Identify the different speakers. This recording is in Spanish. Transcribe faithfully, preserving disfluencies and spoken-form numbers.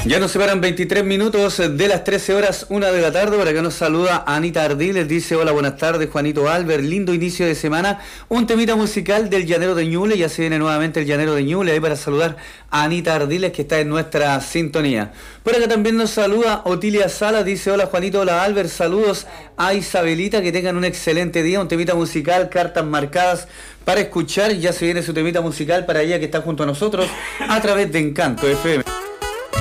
Speaker 1: Ya nos separan veintitrés minutos de las trece horas, una de la tarde. Por acá nos saluda Anita Ardiles, dice: hola, buenas tardes, Juanito Albert, lindo inicio de semana. Un temita musical del Llanero de Ñuble, ya se viene nuevamente el Llanero de Ñuble, ahí para saludar a Anita Ardiles, que está en nuestra sintonía. Por acá también nos saluda Otilia Salas, dice: hola Juanito, hola Albert, saludos a Isabelita, que tengan un excelente día. Un temita musical, cartas marcadas para escuchar, ya se viene su temita musical para ella que está junto a nosotros a través de Encanto F M.